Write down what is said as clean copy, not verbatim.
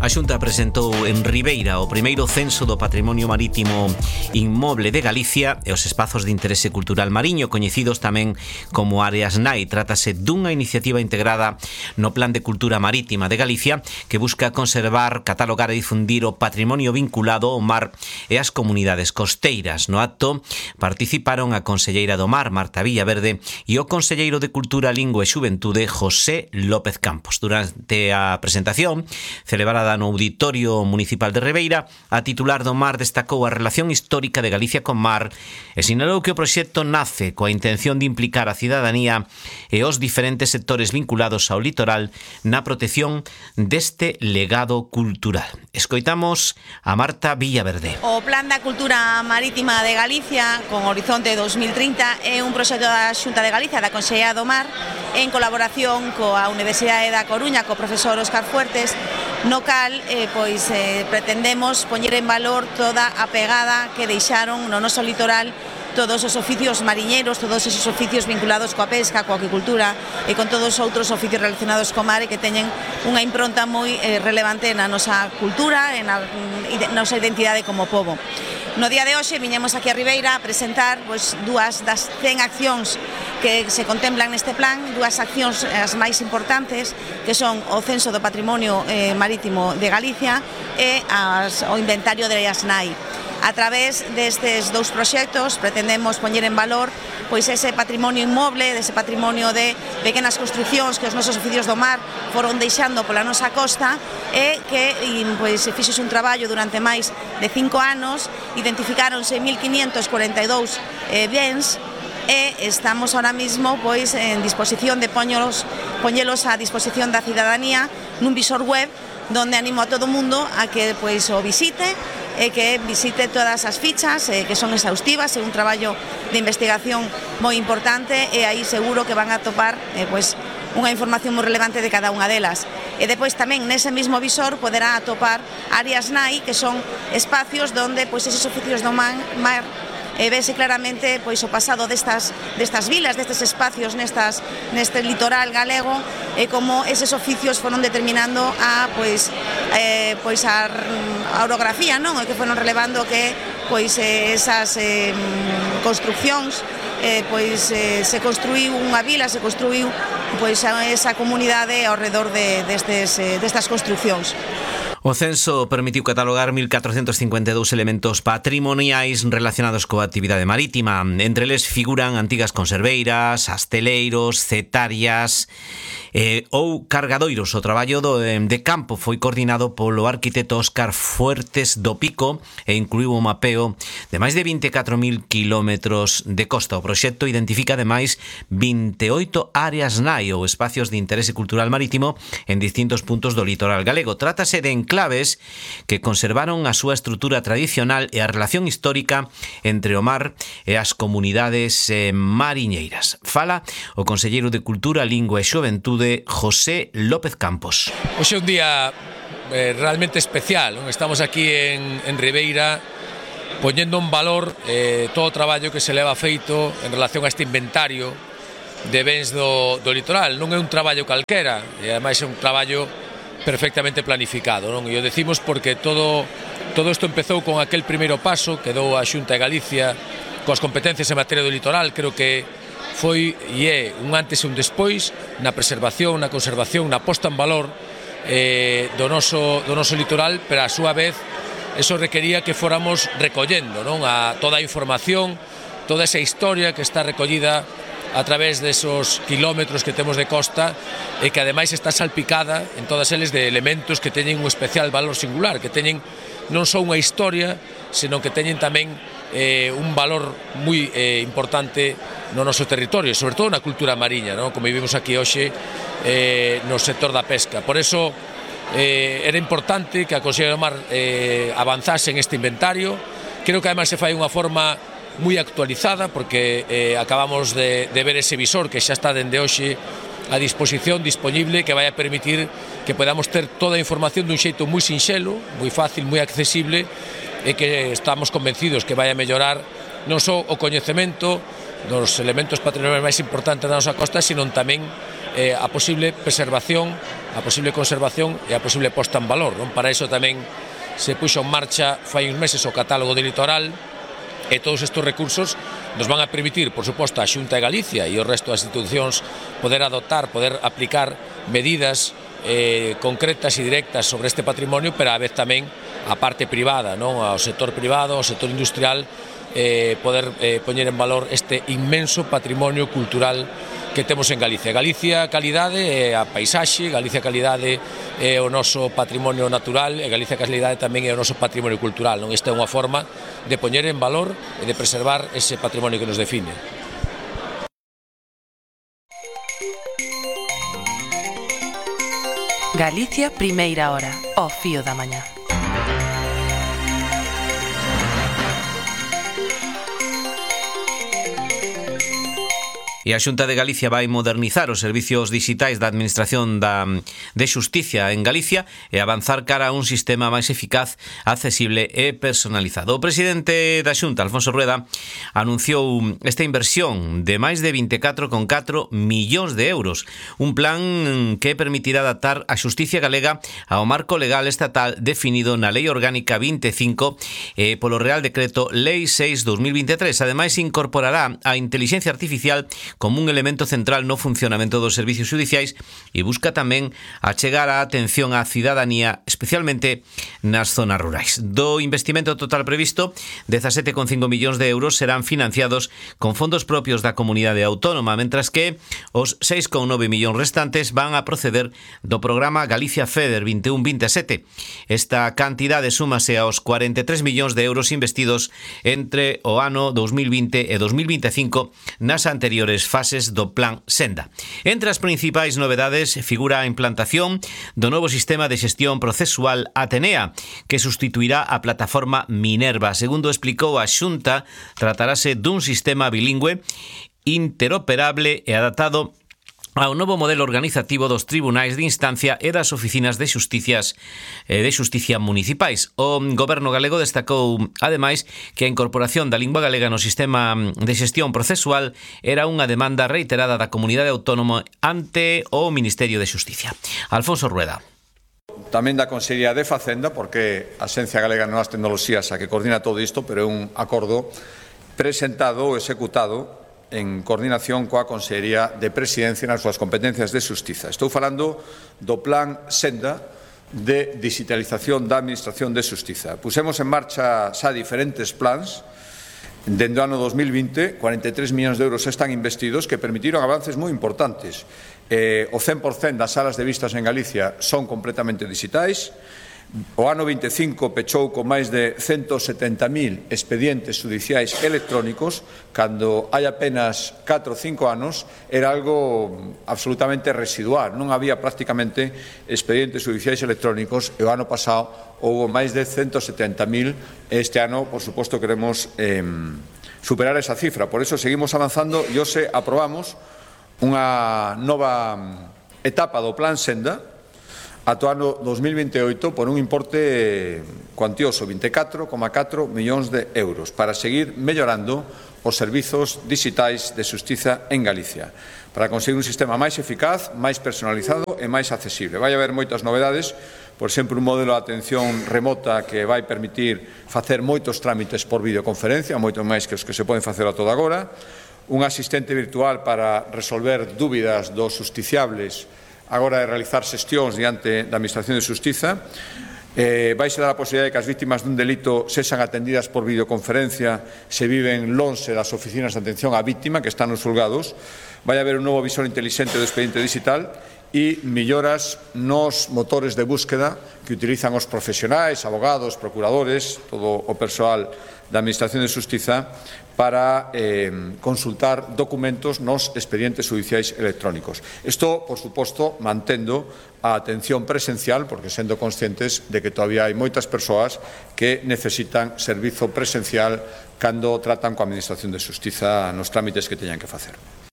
A Xunta presentou en Ribeira o primeiro censo do patrimonio marítimo inmoble de Galicia e os espazos de interese cultural mariño, coñecidos tamén como áreas NAI. Trátase dunha iniciativa integrada no Plan de Cultura Marítima de Galicia que busca conservar, catalogar e difundir o patrimonio vinculado ao mar e as comunidades costeiras. No acto participaron a conselleira do Mar, Marta Villaverde, e o conselleiro de Cultura, Lingua e Xuventude, José López Campos. Durante a presentación, celebrada no Auditorio Municipal de Ribeira, a titular do Mar destacou a relación histórica de Galicia con mar e sinalou que o proxecto nace coa intención de implicar a cidadanía e os diferentes sectores vinculados ao litoral na protección deste legado cultural. Escoitamos a Marta Villaverde. O Plan da Cultura Marítima de Galicia con Horizonte 2030 é un proxecto da Xunta de Galicia, da Consellería do Mar, en colaboración coa Universidade da Coruña, co profesor Óscar Fuertes, no cal pretendemos poñer en valor toda a pegada que deixaron no noso litoral todos os oficios mariñeiros, todos esos oficios vinculados coa pesca, coa aquicultura e con todos os outros oficios relacionados co mar e que teñen unha impronta moi relevante na nosa cultura e na nosa identidade como pobo. No día de hoxe viñemos aquí a Ribeira a presentar dúas das 100 accións que se contemplan neste plan, dúas accións as máis importantes, que son o censo do patrimonio marítimo de Galicia e o inventario de áreas NAI. A través destes dous proxectos pretendemos poñer en valor ese patrimonio inmoble, ese patrimonio de pequenas construcións que os nosos oficios do mar foron deixando pola nosa costa e que se fixose un traballo durante máis de 5 anos, identificáronse 1542 bens e estamos ahora mismo en disposición de poñelos a disposición da cidadanía nun visor web donde animo a todo o mundo a que o visite e que visite todas as fichas que son exhaustivas, é un traballo de investigación moi importante e aí seguro que van a topar unha información moi relevante de cada unha delas. E depois tamén nese mismo visor poderá atopar áreas NAI, que son espacios donde eses oficios do mar vese claramente o pasado destas vilas, destes espacios neste litoral galego e como eses oficios foron determinando a orografía, non? E que foron relevando que esas construcións se construiu unha vila, se construiu esa comunidade ao redor destas construcións. O censo permitiu catalogar 1.452 elementos patrimoniais relacionados coa actividade marítima. Entre eles figuran antigas conserveiras, asteleiros, cetarias ou cargadoiros. O traballo de campo foi coordinado polo arquitecto Óscar Fuertes do Pico e incluiu o mapeo de máis de 24.000 kilómetros de costa. O proxecto identifica ademais 28 áreas NAI ou espacios de interese cultural marítimo en distintos puntos do litoral galego. Trátase de enclaves que conservaron a súa estrutura tradicional e a relación histórica entre o mar e as comunidades mariñeiras. Fala o conselleiro de Cultura, Lingua e Xuventude, José López Campos. Hoxe é un día realmente especial, non? Estamos aquí en Ribeira poñendo en valor todo o traballo que se leva feito en relación a este inventario de bens do litoral. Non é un traballo calquera, e ademais é un traballo perfectamente planificado, non? E o decimos porque todo isto empezou con aquel primeiro paso que dou a Xunta de Galicia coas competencias en materia do litoral. Creo que foi e é un antes e un despois na preservación, na conservación, na posta en valor do noso litoral, pero a súa vez eso requería que fóramos recollendo, non? A toda a información, toda esa historia que está recollida a través desos kilómetros que temos de costa e que ademais está salpicada en todas eles de elementos que teñen un especial valor singular, que teñen non só unha historia, senón que teñen tamén un valor moi importante no noso territorio, sobre todo na cultura mariña, non? Como vivimos aquí hoxe no sector da pesca. Por eso era importante que a Consellería do Mar avanzase en este inventario. Creo que ademais se fai unha forma moi actualizada porque acabamos de ver ese visor que xa está dende hoxe a disposición disponible, que vai a permitir que podamos ter toda a información dun xeito moi sinxelo, moi fácil, moi accesible e que estamos convencidos que vai a mellorar non só o coñecemento dos elementos patrimoniais máis importantes da nosa costa, sino tamén a posible preservación, a posible conservación e a posible posta en valor. Para iso tamén se puxo en marcha fai uns meses o catálogo de litoral, e todos estes recursos nos van a permitir, por suposto, a Xunta de Galicia e o resto das institucións poder adoptar, poder aplicar medidas concretas e directas sobre este patrimonio, pero a vez tamén a parte privada, ao sector privado, ao sector industrial, poder poñer en valor este inmenso patrimonio cultural que temos en Galicia. Galicia calidade é a paisaxe, Galicia calidade é o noso patrimonio natural e Galicia calidade tamén é o noso patrimonio cultural. Esta é unha forma de poñer en valor e de preservar ese patrimonio que nos define. Galicia, primeira hora, ao fío da mañá. E a Xunta de Galicia vai modernizar os servicios digitais da Administración de Xusticia en Galicia e avanzar cara a un sistema máis eficaz, accesible e personalizado. O presidente da Xunta, Alfonso Rueda, anunciou esta inversión de máis de 24,4 millóns de euros, un plan que permitirá adaptar a xusticia galega ao marco legal estatal definido na Lei Orgánica 25 e polo Real Decreto Lei 6/2023. Ademais, incorporará a inteligencia artificial como un elemento central no funcionamento dos servicios xudiciais e busca tamén achegar a atención á cidadanía, especialmente nas zonas rurais. Do investimento total previsto, 17,5 millóns de euros serán financiados con fondos propios da comunidade autónoma, mentras que os 6,9 millóns restantes van a proceder do programa Galicia FEDER 21-27. Esta cantidade súmase aos 43 millóns de euros investidos entre o ano 2020 e 2025 nas anteriores fases do Plan Senda. Entre as principais novedades figura a implantación do novo sistema de xestión procesual Atenea, que sustituirá a plataforma Minerva. Segundo explicou a Xunta, tratarase dun sistema bilingüe, interoperable e adaptado ao novo modelo organizativo dos tribunais de instancia e das oficinas de xusticia municipais. O Goberno galego destacou, ademais, que a incorporación da lingua galega no sistema de xestión procesual era unha demanda reiterada da comunidade autónoma ante o Ministerio de Xusticia. Alfonso Rueda. Tamén da Consellería de Facenda, porque a Axencia Galega de Novas Tecnoloxías a que coordina todo isto, pero é un acordo presentado ou executado en coordinación coa Consellería de Presidencia nas súas competencias de xustiza. Estou falando do Plan Senda de digitalización da Administración de Xustiza. Pusemos en marcha xa diferentes plans. Dende o ano 2020, 43 millóns de euros están investidos que permitiron avances moi importantes. O 100% das salas de vistas en Galicia son completamente digitais. O ano 25 pechou con máis de 170.000 expedientes judiciais electrónicos, cando hai apenas 4 ou 5 anos era algo absolutamente residual, non había prácticamente expedientes judiciais electrónicos e o ano pasado houve máis de 170.000 e este ano, por suposto, queremos superar esa cifra. Por eso seguimos avanzando e hoxe aprobamos unha nova etapa do Plan Senda ata o ano 2028 por un importe cuantioso, 24,4 millóns de euros, para seguir mellorando os servizos digitais de xustiza en Galicia, para conseguir un sistema máis eficaz, máis personalizado e máis accesible. Vai haber moitas novedades, por exemplo, un modelo de atención remota que vai permitir facer moitos trámites por videoconferencia, moito máis que os que se poden facer a toda agora, un asistente virtual para resolver dúbidas dos justiciables agora de realizar xestións diante da Administración de Xustiza. Vais dar a posibilidade de que as vítimas dun delito sexan atendidas por videoconferencia se viven lonxe das oficinas de atención á vítima que están nos xulgados. Vai haber un novo visor inteligente do expediente digital e melloras nos motores de búsqueda que utilizan os profesionais, abogados, procuradores, todo o persoal da Administración de Xustiza para consultar documentos nos expedientes judiciais electrónicos. Isto, por suposto, mantendo a atención presencial, porque sendo conscientes de que todavía hai moitas persoas que necesitan servizo presencial cando tratan coa Administración de Xustiza nos trámites que teñan que facer.